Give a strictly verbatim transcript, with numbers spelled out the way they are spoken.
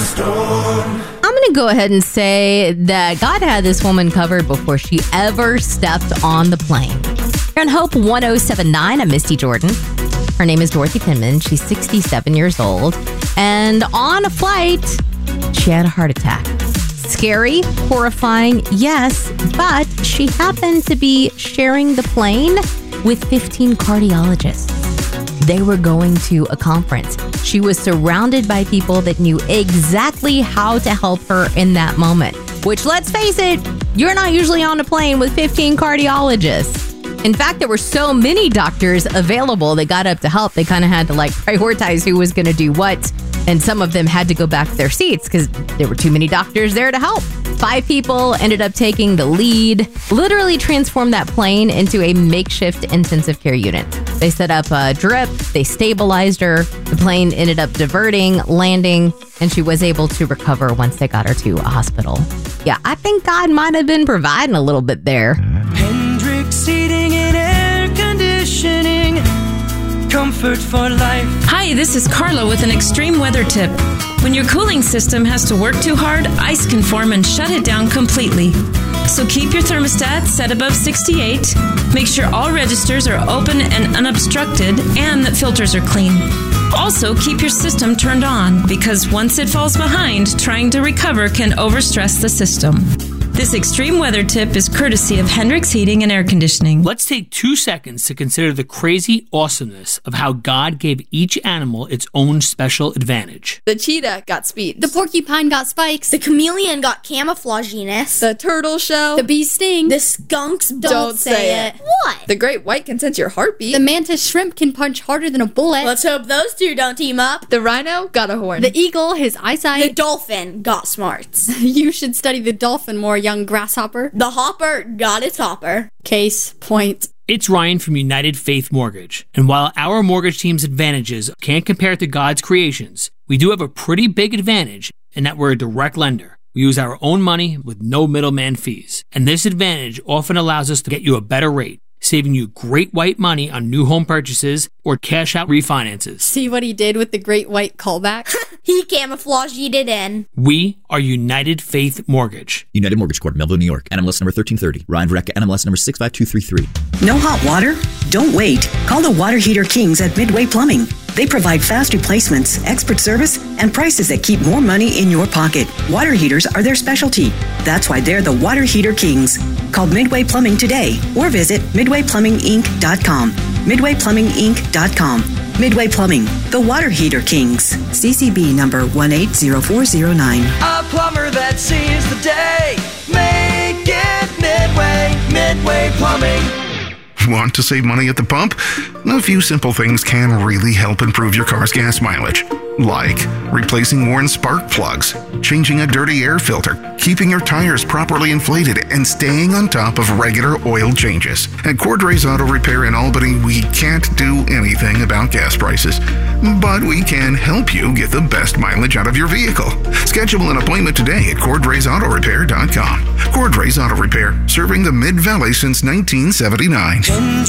storm. I'm going to go ahead and say that God had this woman covered before she ever stepped on the plane. You're on Hope one oh seven point nine. I'm Misty Jordan. Her name is Dorothy Penman. She's sixty-seven years old. And on a flight, she had a heart attack. Scary, horrifying, yes, but she happened to be sharing the plane with fifteen cardiologists. They were going to a conference. She was surrounded by people that knew exactly how to help her in that moment. Which, let's face it, you're not usually on a plane with fifteen cardiologists. In fact, there were so many doctors available that got up to help. They kind of had to like prioritize who was going to do what. And some of them had to go back to their seats because there were too many doctors there to help. Five people ended up taking the lead, literally transformed that plane into a makeshift intensive care unit. They set up a drip, they stabilized her, the plane ended up diverting, landing, and she was able to recover once they got her to a hospital. Yeah, I think God might have been providing a little bit there. Hendrix Heating and Air Conditioning. Comfort for life. Hi, this is Carla with an extreme weather tip. When your cooling system has to work too hard, ice can form and shut it down completely. So keep your thermostat set above sixty-eight. Make sure all registers are open and unobstructed and that filters are clean. Also, keep your system turned on because once it falls behind, trying to recover can overstress the system. This extreme weather tip is courtesy of Hendrix Heating and Air Conditioning. Let's take two seconds to consider the crazy awesomeness of how God gave each animal its own special advantage. The cheetah got speed. The porcupine got spikes. The chameleon got camouflaginess. The turtle shell. The bee sting. The skunks don't, Don't say, say it. it. What? The great white can sense your heartbeat. The mantis shrimp can punch harder than a bullet. Let's hope those two don't team up. The rhino got a horn. The eagle, his eyesight. The dolphin got smarts. You should study the dolphin more, young grasshopper. The hopper got its hopper. Case point. It's Ryan from United Faith Mortgage. And while our mortgage team's advantages can't compare to God's creations, we do have a pretty big advantage in that we're a direct lender. We use our own money with no middleman fees. And this advantage often allows us to get you a better rate, saving you great white money on new home purchases or cash out refinances. See what he did with the great white callback? He camouflaged it in. We are United Faith Mortgage. United Mortgage Corp, Melville, New York. N M L S number thirteen thirty. Ryan Vreck, N M L S number six five two three three. No hot water? Don't wait. Call the Water Heater Kings at Midway Plumbing. They provide fast replacements, expert service, and prices that keep more money in your pocket. Water heaters are their specialty. That's why they're the Water Heater Kings. Call Midway Plumbing today or visit midway plumbing inc dot com. midway plumbing inc dot com. Midway Plumbing, the Water Heater Kings. C C B number one eight zero four zero nine. A plumber that sees the day. Make it Midway. Midway Plumbing. Want to save money at the pump? A few simple things can really help improve your car's gas mileage. Like replacing worn spark plugs, changing a dirty air filter, keeping your tires properly inflated, and staying on top of regular oil changes. At Cordray's Auto Repair in Albany, we can't do anything about gas prices, but we can help you get the best mileage out of your vehicle. Schedule an appointment today at cordrays auto repair dot com. Cordray's Auto Repair, serving the Mid-Valley since nineteen seventy-nine.